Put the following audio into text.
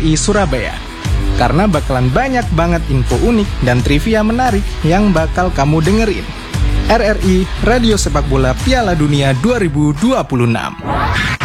RRI Surabaya. Karena bakalan banyak banget info unik dan trivia menarik yang bakal kamu dengerin. RRI Radio Sepak Bola Piala Dunia 2026.